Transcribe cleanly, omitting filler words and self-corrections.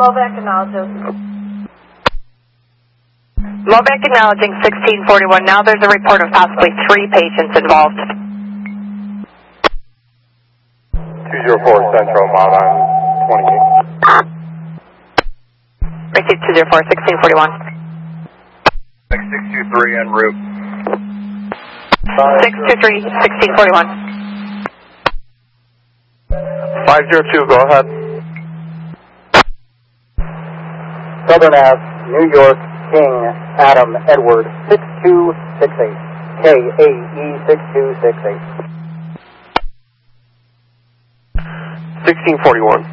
MOVAC acknowledges. MOVAC acknowledging 1641. Now there's a report of possibly 3 patients involved. 204 Central, mild on 28. Received 204, 1641. 6623 en route. 623, 1641. 502, go ahead. Southern Ave, New York, King, Adam, Edward, 6268. KAE 6268. 1641.